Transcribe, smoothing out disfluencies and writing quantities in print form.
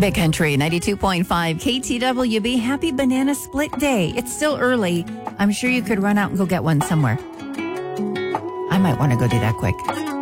Big Country 92.5 KTWB. Happy Banana Split Day. It's still early. I'm sure you could run out and go get one somewhere. I might want to go do that quick.